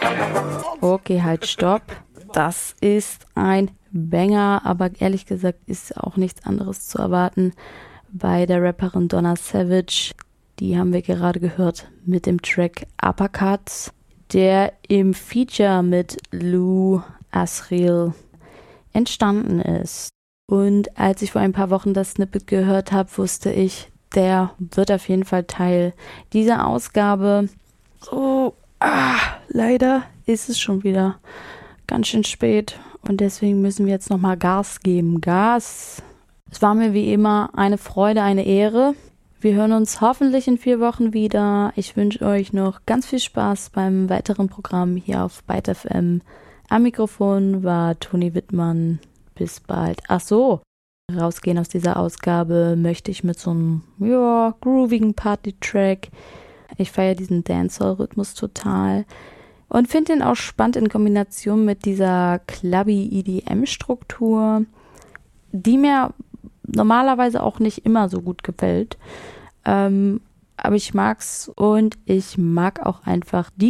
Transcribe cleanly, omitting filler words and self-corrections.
Okay, halt, stopp. Das ist ein Banger, aber ehrlich gesagt ist auch nichts anderes zu erwarten bei der Rapperin Donna Savage. Die haben wir gerade gehört mit dem Track Uppercuts, der im Feature mit Lou Asriel entstanden ist. Und als ich vor ein paar Wochen das Snippet gehört habe, wusste ich, der wird auf jeden Fall Teil dieser Ausgabe. Leider ist es schon wieder ganz schön spät und deswegen müssen wir jetzt nochmal Gas geben. Gas! Es war mir wie immer eine Freude, eine Ehre. Wir hören uns hoffentlich in 4 Wochen wieder. Ich wünsche euch noch ganz viel Spaß beim weiteren Programm hier auf Byte FM. Am Mikrofon war Toni Wittmann. Bis bald. Ach so, rausgehen aus dieser Ausgabe möchte ich mit so einem, groovigen Party-Track. Ich feiere diesen Dancehall-Rhythmus total und finde den auch spannend in Kombination mit dieser clubby EDM-Struktur, die mir normalerweise auch nicht immer so gut gefällt. Aber ich mag's und ich mag auch einfach die